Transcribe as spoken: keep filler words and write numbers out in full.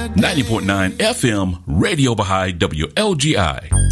ninety point nine F M, Radio Baha'i W L G I.